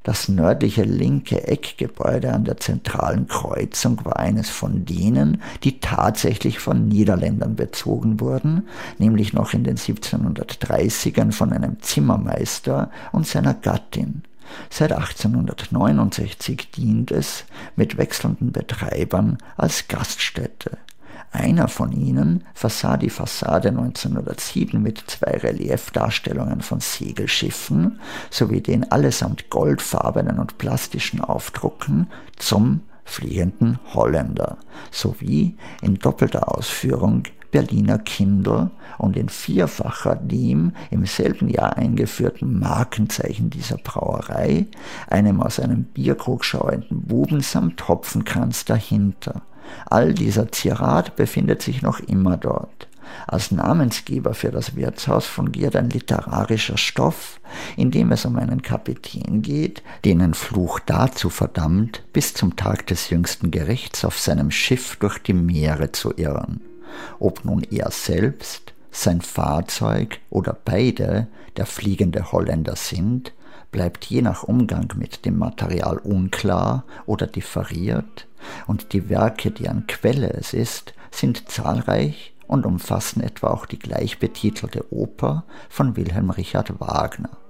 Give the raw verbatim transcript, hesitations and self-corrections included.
Das nördliche linke Eckgebäude an der zentralen Kreuzung war eines von denen, die tatsächlich von Niederländern bezogen wurden, nämlich noch in den siebzehnhundertdreißigern von einem Zimmermeister und seiner Gattin. Seit achtzehnhundertneunundsechzig dient es mit wechselnden Betreibern als Gaststätte. Einer von ihnen versah die Fassade neunzehnhundertsieben mit zwei Reliefdarstellungen von Segelschiffen sowie den allesamt goldfarbenen und plastischen Aufdrucken zum Fliegenden Holländer sowie in doppelter Ausführung Berliner Kindl und in vierfacher dem im selben Jahr eingeführten Markenzeichen dieser Brauerei, einem aus einem Bierkrug schauenden Buben samt Hopfenkranz dahinter. All dieser Zierat befindet sich noch immer dort. Als Namensgeber für das Wirtshaus fungiert ein literarischer Stoff, in dem es um einen Kapitän geht, den ein Fluch dazu verdammt, bis zum Tag des jüngsten Gerichts auf seinem Schiff durch die Meere zu irren. Ob nun er selbst, sein Fahrzeug oder beide der fliegende Holländer sind, bleibt je nach Umgang mit dem Material unklar oder differiert, und die Werke, deren Quelle es ist, sind zahlreich und umfassen etwa auch die gleich betitelte Oper von Wilhelm Richard Wagner.